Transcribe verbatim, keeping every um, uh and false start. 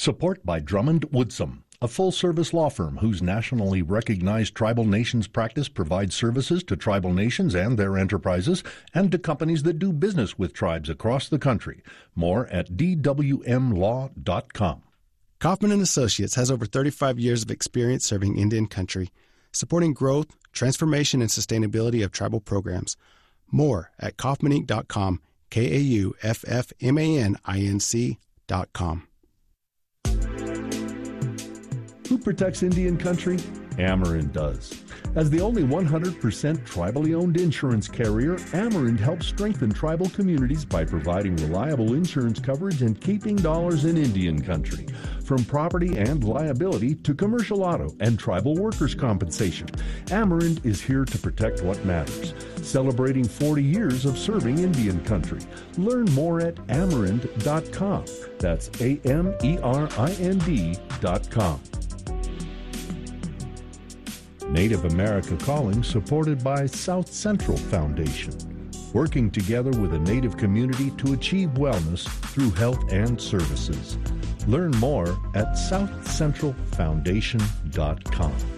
Support by Drummond Woodsum, a full-service law firm whose nationally recognized tribal nations practice provides services to tribal nations and their enterprises and to companies that do business with tribes across the country. More at d w m law dot com. Kaufman and Associates has over thirty-five years of experience serving Indian country, supporting growth, transformation, and sustainability of tribal programs. More at kaufman inc dot com, K A U F F M A N I N C dot com. Who protects Indian country? Amerind does. As the only one hundred percent tribally owned insurance carrier, Amerind helps strengthen tribal communities by providing reliable insurance coverage and keeping dollars in Indian country. From property and liability to commercial auto and tribal workers' compensation, Amerind is here to protect what matters. Celebrating forty years of serving Indian country. Learn more at amerind dot com. That's A M E R I N D dot com. Native America Calling, supported by South Central Foundation, working together with a Native community to achieve wellness through health and services. Learn more at south central foundation dot com.